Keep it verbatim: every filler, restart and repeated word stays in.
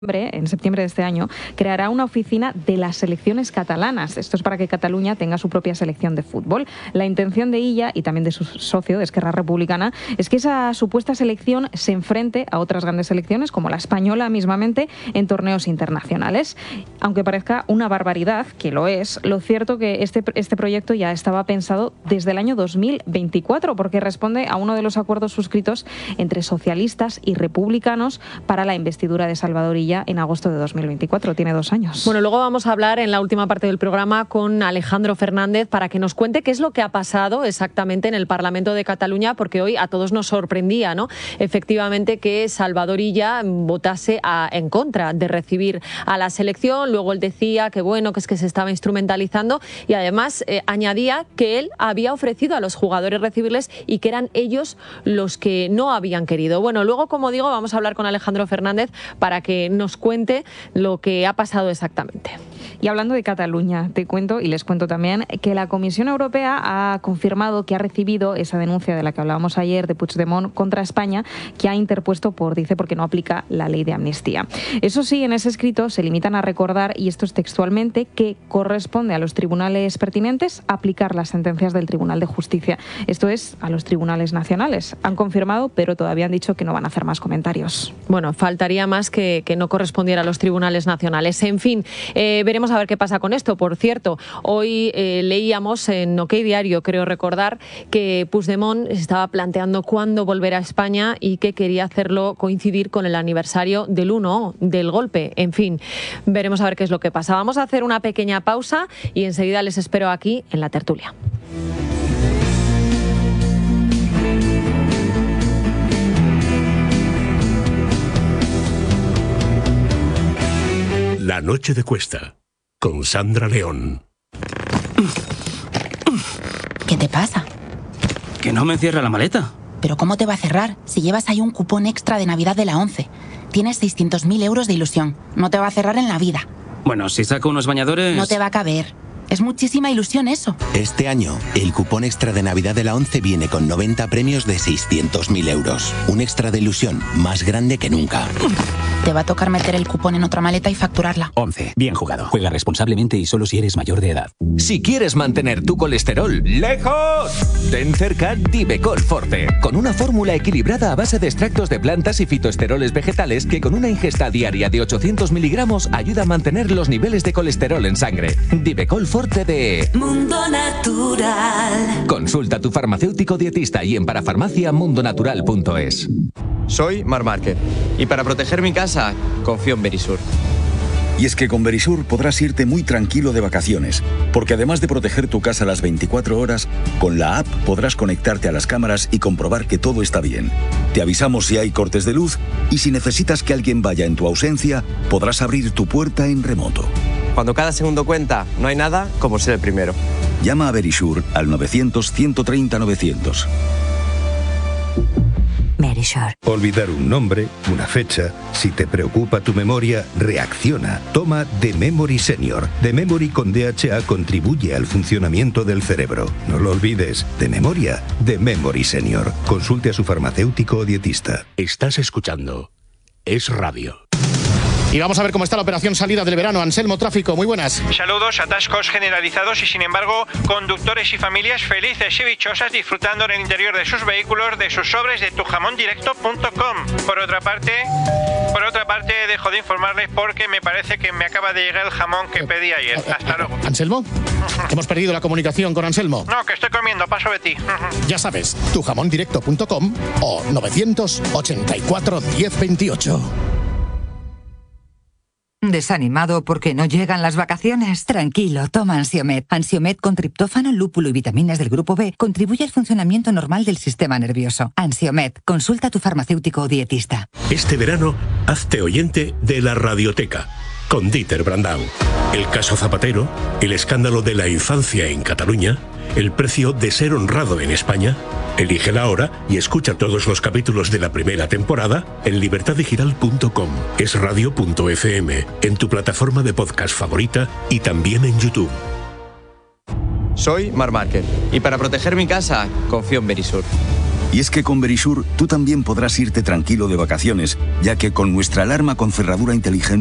En septiembre de este año, creará una oficina de las selecciones catalanas. Esto es para que Cataluña tenga su propia selección de fútbol. La intención de ella y también de su socio, de Esquerra Republicana, es que esa supuesta selección se enfrente a otras grandes selecciones, como la española mismamente, en torneos internacionales. Aunque parezca una barbaridad, que lo es, lo cierto que este, este proyecto ya estaba pensado desde el año dos mil veinticuatro, porque responde a uno de los acuerdos suscritos entre socialistas y republicanos para la investidura de Salvador Illa en agosto de dos mil veinticuatro. Tiene dos años. Bueno, luego vamos a hablar en la última parte del programa con Alejandro Fernández para que nos cuente qué es lo que ha pasado exactamente en el Parlamento de Cataluña, porque hoy a todos nos sorprendía, ¿no? Efectivamente, que Salvador Illa votase a, en contra de recibir a la selección. Luego él decía que bueno, que es que se estaba instrumentalizando y además eh, añadía que él había ofrecido a los jugadores recibirles y que eran ellos los que no habían querido. Bueno, luego, como digo, vamos a hablar con Alejandro Fernández para que nos cuente lo que ha pasado exactamente. Y hablando de Cataluña, te cuento y les cuento también que la Comisión Europea ha confirmado que ha recibido esa denuncia de la que hablábamos ayer de Puigdemont contra España, que ha interpuesto por, dice, porque no aplica la ley de amnistía. Eso sí, en ese escrito se limitan a recordar, y esto es textualmente, que corresponde a los tribunales pertinentes aplicar las sentencias del Tribunal de Justicia. Esto es, a los tribunales nacionales. Han confirmado, pero todavía han dicho que no van a hacer más comentarios. Bueno, faltaría más que, que no correspondiera a los tribunales nacionales. En fin, eh, veremos a ver qué pasa con esto. Por cierto, hoy eh, leíamos en OK Diario, creo recordar, que Puigdemont estaba planteando cuándo volver a España y que quería hacerlo coincidir con el aniversario del uno del golpe. En fin, veremos a ver qué es lo que pasa. Vamos a hacer una pequeña pausa y enseguida les espero aquí en la tertulia. La noche de Cuesta, con Sandra León. ¿Qué te pasa? Que no me cierra la maleta. ¿Pero cómo te va a cerrar si llevas ahí un cupón extra de Navidad de la ONCE? Tienes seiscientos mil euros de ilusión. No te va a cerrar en la vida. Bueno, si saco unos bañadores... No te va a caber. Es muchísima ilusión eso. Este año, el cupón extra de Navidad de la ONCE viene con noventa premios de seiscientos mil euros. Un extra de ilusión más grande que nunca. Te va a tocar meter el cupón en otra maleta y facturarla. ONCE. Bien jugado. Juega responsablemente y solo si eres mayor de edad. Si quieres mantener tu colesterol lejos, ten cerca Divecol Forte, con una fórmula equilibrada a base de extractos de plantas y fitoesteroles vegetales que con una ingesta diaria de ochocientos miligramos ayuda a mantener los niveles de colesterol en sangre. Divecol Forte de Mundo Natural. Consulta a tu farmacéutico dietista y en parafarmacia mundonatural punto es. Soy Marc Márquez y para proteger mi casa confío en Verisur. Y es que con Verisur podrás irte muy tranquilo de vacaciones, porque además de proteger tu casa las veinticuatro horas, con la app podrás conectarte a las cámaras y comprobar que todo está bien. Te avisamos si hay cortes de luz y si necesitas que alguien vaya en tu ausencia, podrás abrir tu puerta en remoto. Cuando cada segundo cuenta, no hay nada como ser el primero. Llama a Verisur al novecientos, ciento treinta, novecientos. Verisur. Olvidar un nombre, una fecha. Si te preocupa tu memoria, reacciona. Toma The Memory Senior. The Memory con D H A contribuye al funcionamiento del cerebro. No lo olvides. De memoria, The Memory Senior. Consulte a su farmacéutico o dietista. Estás escuchando Es Radio. Y vamos a ver cómo está la operación salida del verano. Anselmo, tráfico, muy buenas. Saludos, atascos generalizados y sin embargo conductores y familias felices y dichosas disfrutando en el interior de sus vehículos de sus sobres de tu jamón directo punto com. Por otra parte, por otra parte dejo de informarles porque me parece que me acaba de llegar el jamón que pedí ayer. Hasta luego. ¿Anselmo? Hemos perdido la comunicación con Anselmo. No, que estoy comiendo, paso de ti. Ya sabes, tu jamón directo punto com o novecientos ochenta y cuatro, diez veintiocho. ¿Desanimado porque no llegan las vacaciones? Tranquilo, toma Ansiomed. Ansiomed con triptófano, lúpulo y vitaminas del grupo B contribuye al funcionamiento normal del sistema nervioso. Ansiomed, consulta a tu farmacéutico o dietista. Este verano, hazte oyente de la Radioteca, con Dieter Brandau. El caso Zapatero, el escándalo de la infancia en Cataluña, el precio de ser honrado en España. Elige la hora y escucha todos los capítulos de la primera temporada en libertad digital punto com, es radio punto efe eme, en tu plataforma de podcast favorita y también en YouTube. Soy Marc Márquez y para proteger mi casa confío en Verisur. Y es que con Verisur tú también podrás irte tranquilo de vacaciones, ya que con nuestra alarma con cerradura inteligente